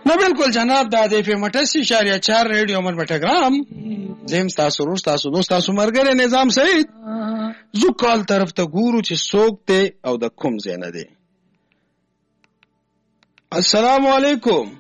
نو بالکل جناب دا د FM 88.4 ریډیو من پټګرام زم تاسو ورو تاسو دوست تاسو مرګره نظام سعید زو کال طرف ته ګورو چې څوک ته او د کوم ځای نه دی. السلام علیکم.